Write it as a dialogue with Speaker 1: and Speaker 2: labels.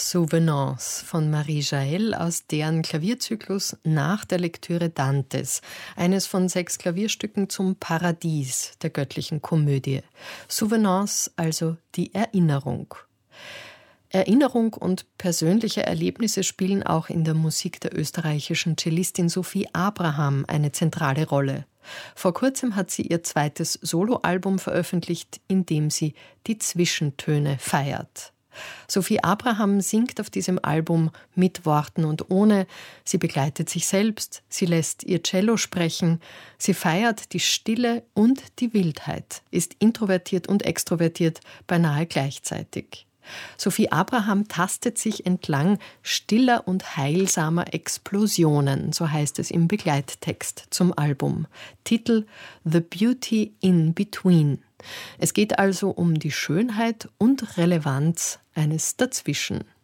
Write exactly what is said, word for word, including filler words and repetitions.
Speaker 1: Souvenance von Marie Jaël aus deren Klavierzyklus Nach der Lektüre Dantes, eines von sechs Klavierstücken zum Paradies der göttlichen Komödie. Souvenance, also die Erinnerung. Erinnerung und persönliche Erlebnisse spielen auch in der Musik der österreichischen Cellistin Sophie Abraham eine zentrale Rolle. Vor kurzem hat sie ihr zweites Soloalbum veröffentlicht, in dem sie die Zwischentöne feiert. Sophie Abraham singt auf diesem Album mit Worten und ohne. Sie begleitet sich selbst, sie lässt ihr Cello sprechen, sie feiert die Stille und die Wildheit, ist introvertiert und extrovertiert beinahe gleichzeitig. Sophie Abraham tastet sich entlang stiller und heilsamer Explosionen, so heißt es im Begleittext zum Album. Titel The Beauty in Between. Es geht also um die Schönheit und Relevanz eines Dazwischen.